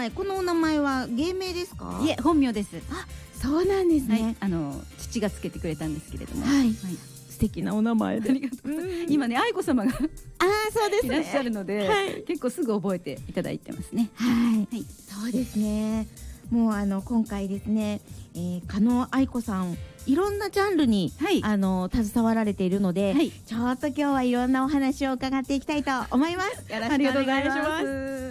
前、このお名前は芸名ですか？ いえ、本名です。 あ、そうなんですね。 父がつけてくれたんですけれども、 はい、素敵なお名前で。 ありがとうございます。今ね、愛子様がそうですね、 いらっしゃるので、結構すぐ覚えていただいてますね。 はい、そうですね。もう今回ですね、加納愛子さん、いろんなジャンルに、携わられているので、ちょっと今日はいろんなお話を伺っていきたいと思います。よろしくお願いします。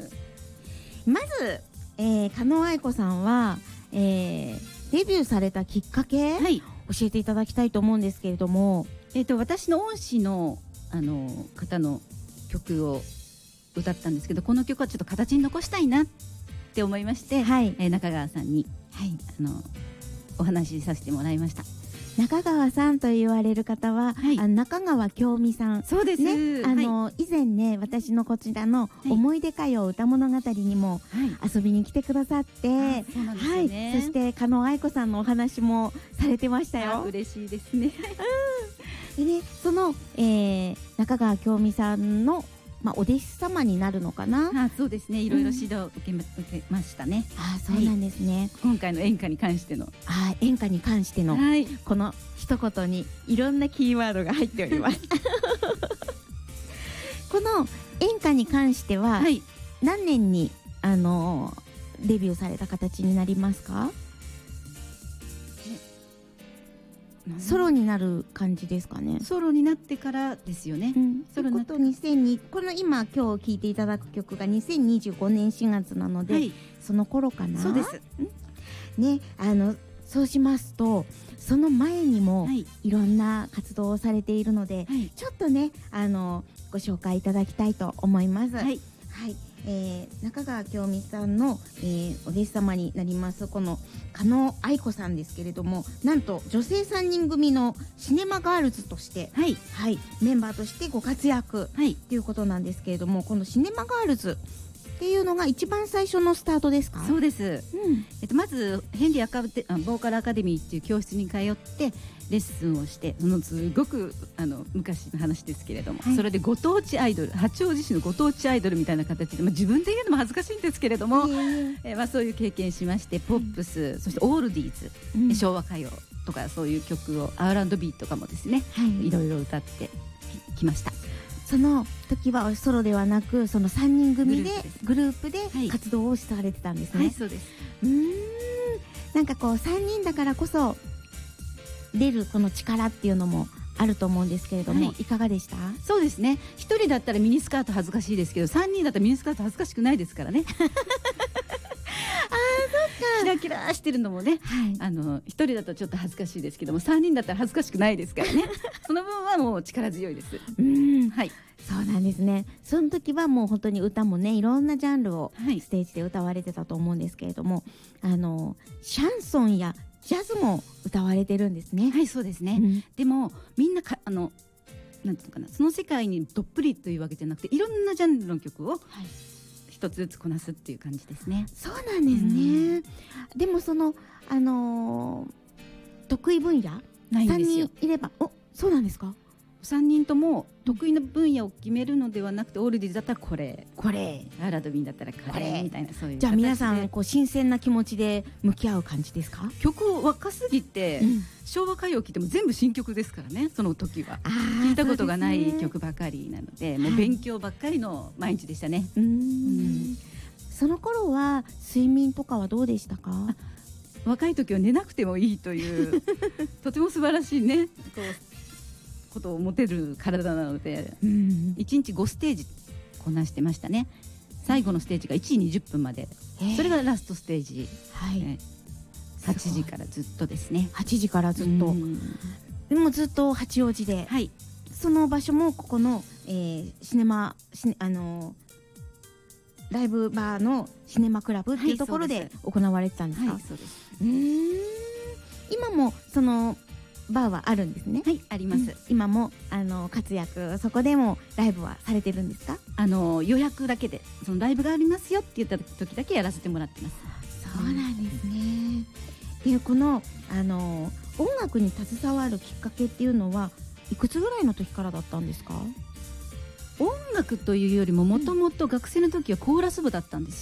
まず、加納愛子さんは、デビューされたきっかけ、教えていただきたいと思うんですけれども、 私の恩師の方の曲を歌ったんですけど、この曲はちょっと形に残したいなって思いまして、中川さんに、お話しさせてもらいました。 中川さんと言われる方は、中川京美さん。 そうです、 ね、以前ね、私のこちらの思い出歌謡歌物語にも遊びに来てくださって、そして加納愛子さんのお話もされてましたよ。 嬉しいですね。 でね、その、中川京美さんのお弟子様になるのかな。 そうですね、いろいろ指導を受けましたね。 そうなんですね。 今回の演歌に関しての、 演歌に関しての、この一言にいろんなキーワードが入っております。この演歌に関しては、何年にデビューされた形になりますか？ソロになる感じですかね。 ソロになってからですよね。 ソロになって2002、この今日聴いていただく曲が2025年4月なので、その頃かな。 そうですね。そうしますと、その前にもいろんな活動をされているので、ちょっとねご紹介いただきたいと思います。中川京美さんの、お弟子様になりますこの加納愛子さんですけれども、なんと女性3人組のシネマガールズとして、メンバーとしてご活躍ということなんですけれども、このシネマガールズっていうのが一番最初のスタートですか？ そうです、まずヘンリーボーカルアカデミーっていう教室に通ってレッスンをして、すごく昔の話ですけれども、それでご当地アイドル、八王子市のご当地アイドルみたいな形で、自分で言うのも恥ずかしいんですけれども、そういう経験しまして、ポップス、そしてオールディーズ、昭和歌謡とかそういう曲を R&B とかもですね、いろいろ歌ってきました。 その時はソロではなく、その3人組でグループで活動をされてたんですね。 そうです。 なんかこう3人だからこそ出るこの力っていうのもあると思うんですけれども、いかがでした？ そうですね、1人だったらミニスカート恥ずかしいですけど、3人だったらミニスカート恥ずかしくないですからね。キラキラしてるのもね、1人だとちょっと恥ずかしいですけども、3人だったら恥ずかしくないですからね。その分はもう力強いです。 そうなんですね。その時はもう本当に歌もね、いろんなジャンルをステージで歌われてたと思うんですけれども、シャンソンやジャズも歌われてるんですね。 そうですね。でもみんななんていうかな、その世界にどっぷりというわけじゃなくて、いろんなジャンルの曲を一つずつこなすっていう感じですね。 そうなんですね。でもその得意分野ないんですよ。 3人いれば、そうなんですか ？3人とも得意な分野を決めるのではなくて、オールディーズだったらこれ、アラドビンだったらこれみたいな、そういう。 じゃあ皆さん新鮮な気持ちで向き合う感じですか？ 曲若すぎて、昭和歌謡を聴いても全部新曲ですからね。その時は聞いたことがない曲ばかりなので、もう勉強ばっかりの毎日でしたね。 その頃は睡眠とかはどうでしたか？ 若い時は寝なくてもいいというとても素晴らしいね、ことを持てる体なので、1日5ステージこなしてましたね。最後のステージが1時20分まで、それがラストステージ、8時からずっとですね。 8時からずっと、でもずっと八王子で、その場所もここの、ライブバーのシネマクラブっていうところで行われてたんですか？ そうです。 今もそのバーはあるんですね。 あります。 今も活躍、そこでもライブはされてるんですか？ 予約だけで、そのライブがありますよって言った時だけやらせてもらってます。 そうなんですね。で、この音楽に携わるきっかけっていうのはいくつぐらいの時からだったんですか？ 音楽というよりも、もともと学生の時はコーラス部だったんですよ。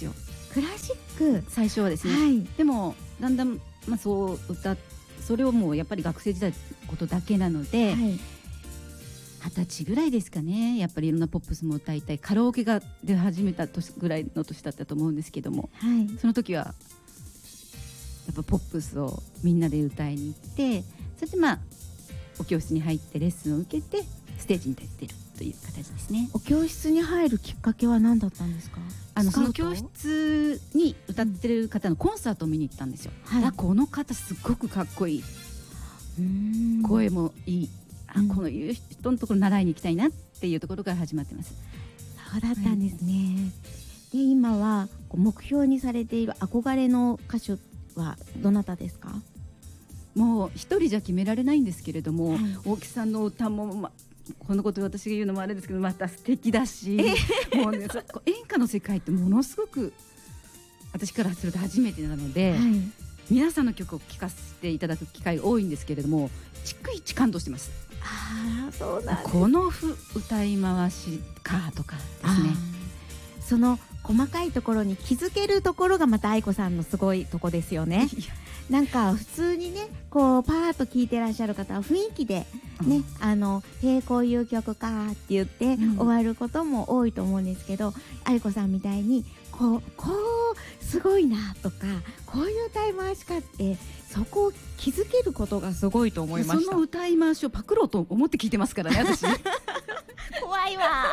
クラシック最初はですね、はい、でもだんだん、それをもうやっぱり学生時代のことだけなので、はい、20歳ぐらいですかね、やっぱりいろんなポップスも歌いたい、カラオケが出始めた年ぐらいの年だったと思うんですけども、はい、その時はやっぱポップスをみんなで歌いに行って、そしてお教室に入ってレッスンを受けてステージに立っているという形ですね。 お教室に入るきっかけは何だったんですか？ その教室に歌ってる方のコンサートを見に行ったんですよ、はい、この方すごくかっこいい、声もいい、このいう人のところ習いに行きたいなっていうところから始まってます。 そうだったんですね、はい、で今は目標にされている憧れの歌手はどなたですか？ もう一人じゃ決められないんですけれども、はい、大木さんの歌も、このこと私が言うのもあれですけどまた素敵だし、もうね、演歌の世界ってものすごく私からすると初めてなので、はい、皆さんの曲を聴かせていただく機会が多いんですけれども、逐一感動してます。 そうなんです。 この歌い回しかとかですね、 その細かいところに気づけるところがまた愛子さんのすごいとこですよね。なんか普通にねパーッと聴いてらっしゃる方は雰囲気でね、こういう曲かって言って終わることも多いと思うんですけど、愛子さんみたいにこうすごいなとか、こういう歌い回しかって、そこを気づけることがすごいと思いました。 その歌い回しをパクろうと思って聞いてますからね、私怖いわ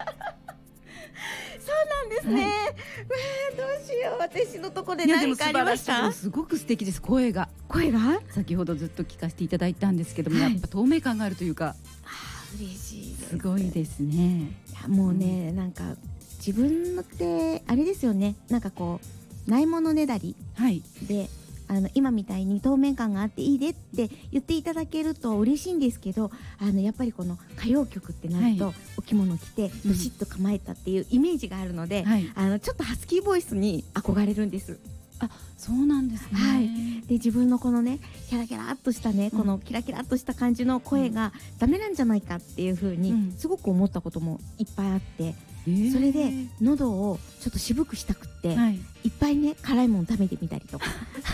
そうなんですね、はい、どうしよう、私のところで何かありました？ すごく素敵です。声が先ほどずっと聞かせていただいたんですけども、はい、やっぱ透明感があるというか、 嬉しいです。 すごいですね。 いやもうね、なんか自分のってあれですよね、なんかないものねだりで、はい、今みたいに透明感があっていいでって言っていただけると嬉しいんですけど、やっぱりこの歌謡曲ってなると、はい、お着物着てどしっと構えたっていうイメージがあるので、ちょっとハスキーボイスに憧れるんです。 そうなんですね、 はい、で自分のこのねキャラキャラっとしたね、このキラキラっとした感じの声がダメなんじゃないかっていう風にすごく思ったこともいっぱいあって、それで喉をちょっと渋くしたくって、はい、いっぱいね辛いもの食べてみたりとか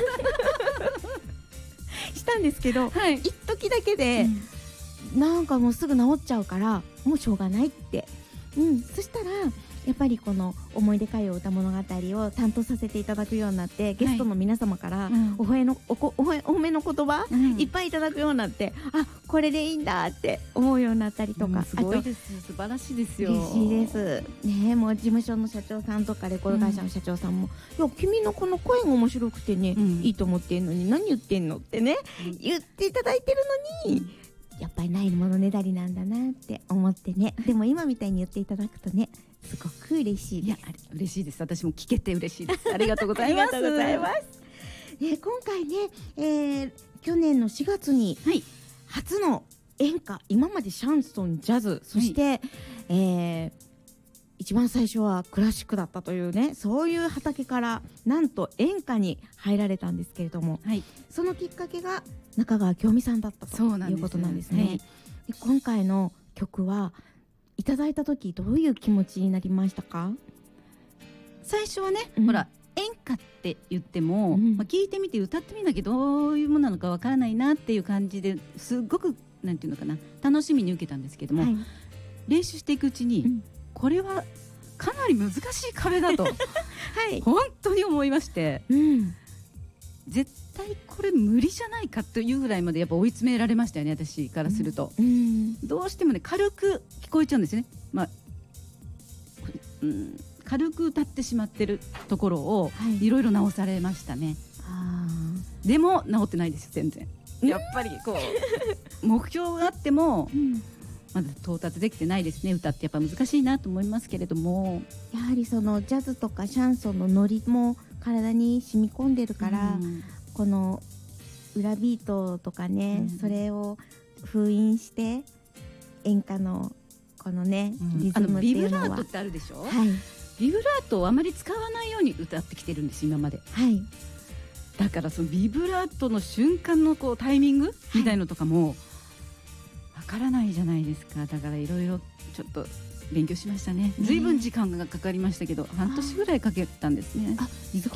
したんですけど、はい、一時だけで、なんかもうすぐ治っちゃうからもうしょうがないって、そしたらやっぱりこの思い出歌謡歌物語を担当させていただくようになって、ゲストの皆様からお褒めの言葉、いっぱいいただくようになって、これでいいんだって思うようになったりとか、 すごいです、素晴らしいですよ。 嬉しいですね。もう事務所の社長さんとかレコード会社の社長さんも、いや君のこの声が面白くてね、いいと思ってんのに何言ってんのってね、言っていただいてるのに、やっぱりないものねだりなんだなって思ってね。でも今みたいに言っていただくとね、すごく嬉しいです。いや、 嬉しいです。私も聞けて嬉しいです。ありがとうございます。 ありがとうございます。今回ね、去年の4月に初の演歌、今までシャンソン、ジャズ、そして、一番最初はクラシックだったというね、そういう畑からなんと演歌に入られたんですけれども、そのきっかけが中川京美さんだったということなんですね。で今回の曲はいただいた時どういう気持ちになりましたか？ 最初はね、ほら演歌って言っても、聞いてみて歌ってみなきゃどういうものなのかわからないなっていう感じで、すごくなんていうのかな、楽しみに受けたんですけども、練習していくうちに、これはかなり難しい壁だと、本当に思いまして、絶対これ無理じゃないかというぐらいまでやっぱ追い詰められましたよね、私からすると。どうしてもね軽く聞こえちゃうんですね、軽く歌ってしまってるところをいろいろ直されましたね。でも直ってないですよ、全然。やっぱり目標があっても、まだ到達できてないですね。歌ってやっぱ難しいなと思いますけれども、 やはりそのジャズとかシャンソンのノリも体に染み込んでるから、この裏ビートとかね、それを封印して演歌のこのね、リズムっていうのはビブラートってあるでしょ、ビブラートをあまり使わないように歌ってきてるんです今まで。だからそのビブラートの瞬間のタイミングみたいのとかもわからないじゃないですか。だからいろいろちょっと勉強しましたね。ずいぶん時間がかかりましたけど、半年ぐらいかけたんですね。